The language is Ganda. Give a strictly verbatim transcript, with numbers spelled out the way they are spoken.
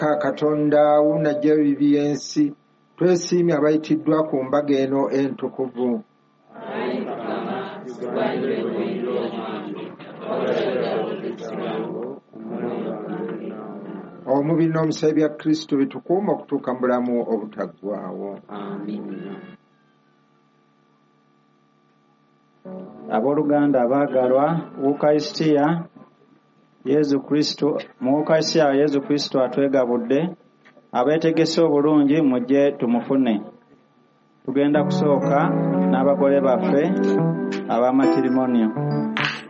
Katonda awunajja ebibi by'ensi, twesiimye abayitiddwa ku mbaga eno entukuvu. Omubiri n'omusaayi bya Kristo bitukuuma okutuuka mu bulamu obutaggwaawo. Abooluganda abaagalwa, Wukalisitiya Yezu Kristo mu Wukalisitiya Yezu Kristo atwegabudde, abeetegese obulungi mujje tumufune. Tugenda kusooka n'abagole baffe ab'amatirimonio.